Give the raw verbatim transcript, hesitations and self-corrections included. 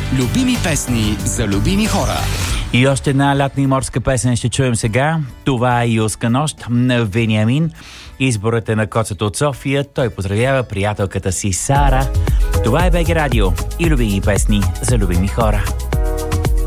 Любими песни за любими хора. И още една лятна и морска песен ще чуем сега. Това е Юлска нощ на Вениамин. Изборът е на Коцата от София. Той поздравява приятелката си Сара. Това е БГ Радио и любими песни за любими хора.